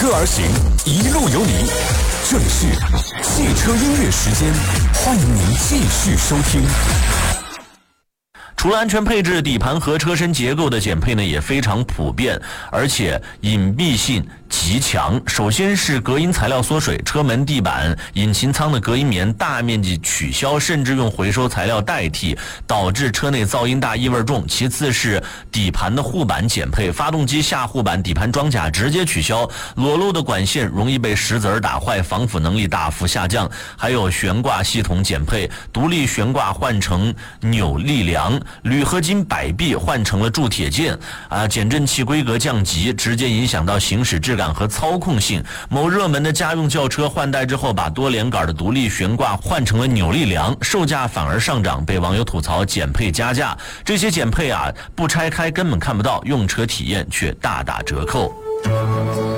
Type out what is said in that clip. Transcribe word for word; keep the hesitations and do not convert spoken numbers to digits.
车而行，一路有你。这里是汽车音乐时间，欢迎您继续收听。 除了安全配置，底盘和车身结构的减配呢也非常普遍，而且隐蔽性极强。首先是隔音材料缩水，车门、地板、引擎舱的隔音棉大面积取消，甚至用回收材料代替，导致车内噪音大、异味重。其次是底盘的护板减配，发动机下护板、底盘装甲直接取消，裸露的管线容易被石子儿打坏，防腐能力大幅下降。还有悬挂系统减配，独立悬挂换成扭力梁，铝合金摆臂换成了铸铁件，啊，减震器规格降级，直接影响到行驶质感和操控性。某热门的家用轿车换代之后，把多连杆的独立悬挂换成了扭力梁，售价反而上涨，被网友吐槽减配加价。这些减配啊，不拆开根本看不到，用车体验却大打折扣。